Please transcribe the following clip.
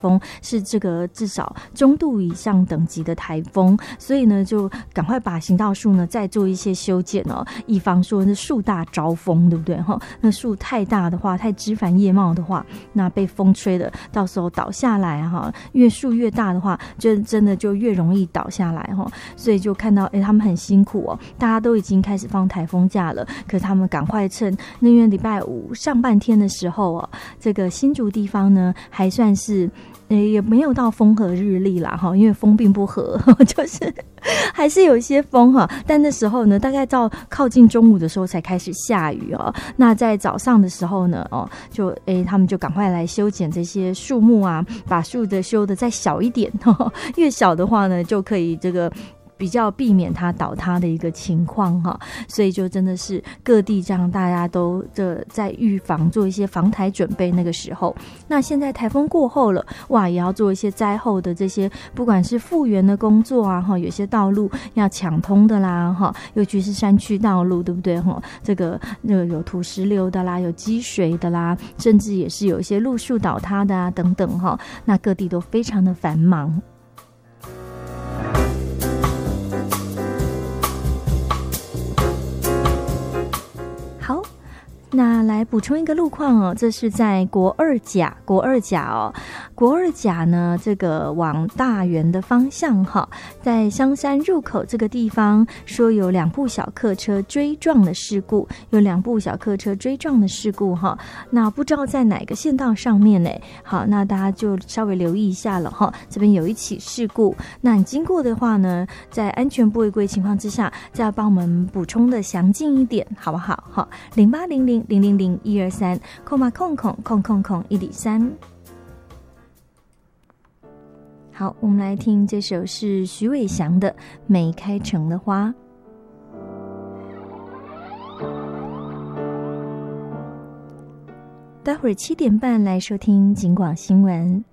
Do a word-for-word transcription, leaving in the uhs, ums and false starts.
风，是这个至少中度以上等级的台风，所以呢就赶快把行道树呢再做一些修剪哦，以防说那树大招风，对不对哈？那树太大的话，太枝繁叶茂的话，那被风吹的，到时候倒下来哈，越树越大的话，就真的就越容易倒下来哈。所以就看到哎，他们很辛苦哦，大家都已经开始放台风假了，可是他们赶快趁那因为礼拜五上半天的时候哦，这个新竹地方呢还算是。也没有到风和日丽啦哈，因为风并不和，就是还是有一些风哈。但那时候呢，大概到靠近中午的时候才开始下雨哦。那在早上的时候呢，哦，就诶，他们就赶快来修剪这些树木啊，把树的修的再小一点，哦，越小的话呢，就可以这个。比较避免它倒塌的一个情况哈，所以就真的是各地这样大家都这在预防做一些防台准备。那个时候，那现在台风过后了，哇，也要做一些灾后的这些不管是复原的工作啊哈，有些道路要抢通的啦哈，尤其是山区道路，对不对哈？这个那个有土石流的啦，有积水的啦，甚至也是有一些路树倒塌的啊等等哈，那各地都非常的繁忙。那来补充一个路况哦，这是在国二甲，国二甲哦，国二甲呢，这个往大园的方向哈，在香山入口这个地方，说有两部小客车追撞的事故，有两部小客车追撞的事故哈，那不知道在哪个县道上面呢？好，那大家就稍微留意一下了哈，这边有一起事故，那你经过的话呢，在安全不违规情况之下，再帮我们补充的详尽一点，好不好？好，零八零零。零零零一二三空嘛空空空空空一里三。好，我们来听这首是徐伟翔的《没开成的花》。待会儿七点半来收听警广新闻。